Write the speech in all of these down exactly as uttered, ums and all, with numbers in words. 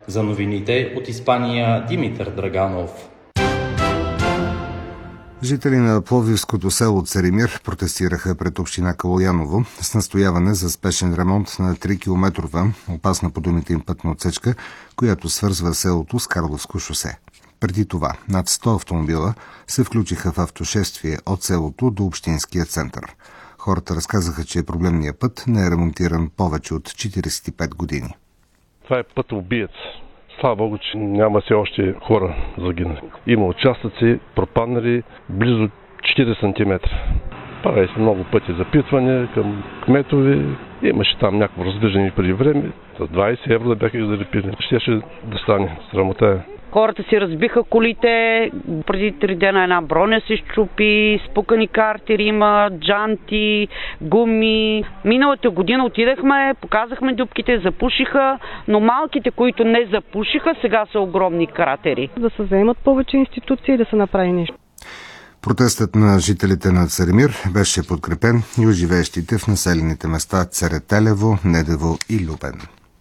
За новините от Испания Димитър Драганов. Жители на пловдивското село Царемир протестираха пред община Калояново с настояване за спешен ремонт на три километрова опасна по думите им пътна отсечка, която свързва селото с Карловско шосе. Преди това над сто автомобила се включиха в автошествие от селото до общинския център. Хората разказаха, че проблемният път не е ремонтиран повече от четиридесет и пет години. Това е път убиец. Слава Богу, че няма все още хора загинали. Има участъци, пропаднали близо четиридесет сантиметра. Прави се много пъти запитване към кметове. Имаше там някакво разгриждане преди време. За двайсет евро да бяха залепили. Щеше да стане. Срамота. Хората си разбиха колите, преди три дена една броня се щупи, спукани картери има, джанти, гуми. Миналата година отидахме, показахме дупките, запушиха, но малките, които не запушиха, сега са огромни кратери. Да се заемат повече институции и да се направи нещо. Протестът на жителите на Царемир беше подкрепен и от живеещите в населените места Царетелево, Недево и Любен.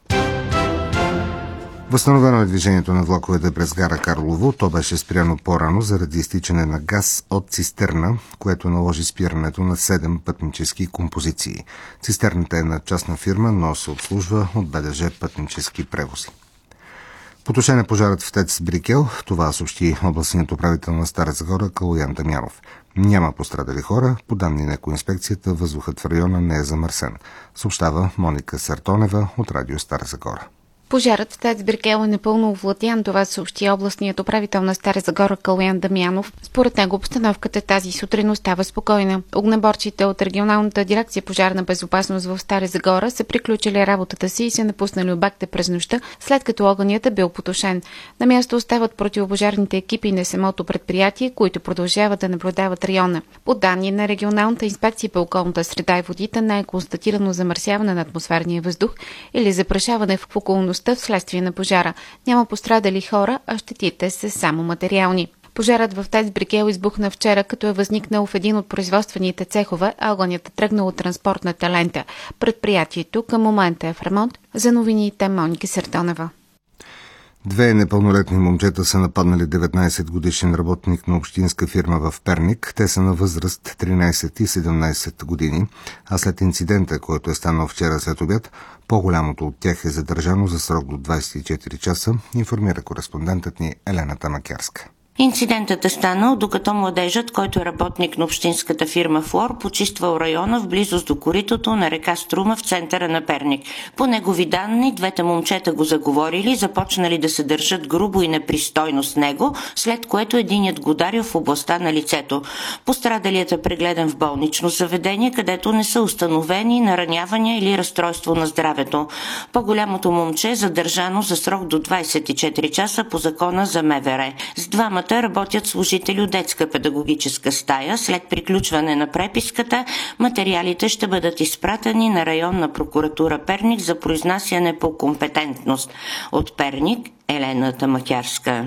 Възстановено е движението на влаковете през гара Карлово. То беше спряно по-рано заради изтичане на газ от цистерна, което наложи спирането на седем пътнически композиции. Цистерната е на частна фирма, но се обслужва от БДЖ пътнически превози. Потушен е пожарът в ТЕЦ Брикел. Това съобщи областният управител на Стара Загора Калоян Дамянов. Няма пострадали хора. По данни на екоинспекцията, въздухът в района не е замърсен. Съобщава Моника Сартонева от радио Стара Загора. Пожарът в ТЕЦ Брикел е напълно овладян, това съобщи областният управител на Стара Загора Калоян Дамянов. Според него обстановката тази сутрин остава спокойна. Огнеборците от регионалната дирекция пожарна безопасност в Стара Загора са приключили работата си и са напуснали обекта през нощта, след като огънят е бил потушен. На място остават противопожарните екипи на самото предприятие, които продължават да наблюдават района. По данни на регионалната инспекция по околната среда и водите не е констатирано замърсяване на атмосферния въздух или запрашаване в околността вследствие на пожара. Няма пострадали хора, а щетите са само материални. Пожарът в ТЕЦ Брикел избухна вчера, като е възникнал в един от производствените цехове, а огънят е тръгнал от транспортната лента. Предприятието към момента е в ремонт. За новините Моника Сартонева. Две непълнолетни момчета са нападнали деветнайсетгодишен работник на общинска фирма в Перник. Те са на възраст тринайсет и седемнайсет години, а след инцидента, който е станал вчера след обяд, по-голямото от тях е задържано за срок до двайсет и четири часа, информира кореспондентът ни Елена Тамакерска. Инцидентът е станал, докато младежът, който е работник на общинската фирма Флор, почиствал района в близост до коритото на река Струма в центъра на Перник. По негови данни, двете момчета го заговорили, започнали да се държат грубо и непристойно с него, след което единият го ударил в областта на лицето. Пострадалият е прегледан в болнично заведение, където не са установени наранявания или разстройство на здравето. По-голямото момче е задържано за срок до двайсет и четири часа по закона за МВР. С двама работят служители от детска педагогическа стая. След приключване на преписката, материалите ще бъдат изпратени на районна прокуратура Перник за произнасяне по компетентност. От Перник, Елена Тамакерска.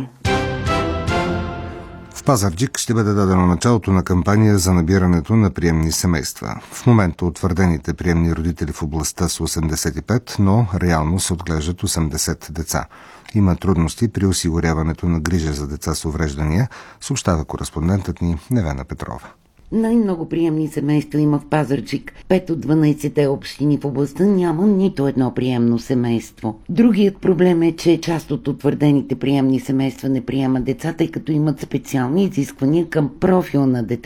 В Пазарджик ще бъде дадено началото на кампания за набирането на приемни семейства. В момента утвърдените приемни родители в областта са осемдесет и пет, но реално се отглеждат осемдесет деца. Има трудности при осигуряването на грижа за деца с увреждания, съобщава кореспондентът ни Невена Петрова. Най-много приемни семейства има в Пазарджик. Пет от дванайсетте общини в областта няма нито едно приемно семейство. Другият проблем е, че част от утвърдените приемни семейства не приемат деца, тъй като имат специални изисквания към профила на детето.